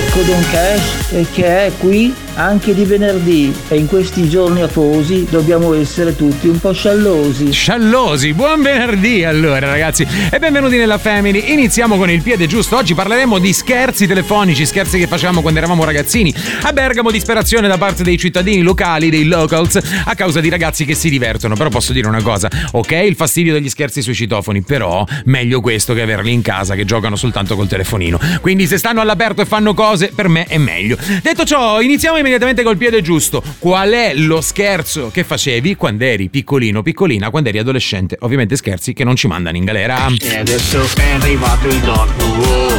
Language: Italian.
Rocco Don Cash che è qui anche di venerdì e in questi giorni afosi dobbiamo essere tutti un po' sciallosi. Sciallosi, buon venerdì allora ragazzi e benvenuti nella Family. Iniziamo con il piede giusto. Oggi parleremo di scherzi telefonici, scherzi che facevamo quando eravamo ragazzini. A Bergamo disperazione da parte dei cittadini locali, dei locals, a causa di ragazzi che si divertono. Però posso dire una cosa, ok, il fastidio degli scherzi sui citofoni, però meglio questo che averli in casa che giocano soltanto col telefonino. Quindi se stanno all'aperto e fanno cose, per me è meglio. Detto ciò, iniziamo immediatamente col piede giusto. Qual è lo scherzo che facevi quando eri piccolino, piccolina, quando eri adolescente? Ovviamente scherzi che non ci mandano in galera. E adesso è arrivato il Doc